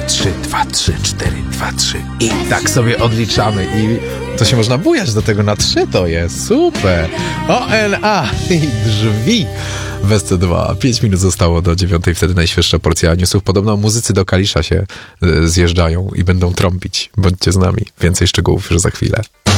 3, 2, 3, 4, 2, 3 i tak sobie odliczamy i to się można bujać do tego na 3, to jest super. ONA i drzwi w SC2. 5 minut zostało do 9, wtedy najświeższa porcja newsów. Podobno muzycy do Kalisza się zjeżdżają i będą trąbić. Bądźcie z nami. Więcej szczegółów już za chwilę.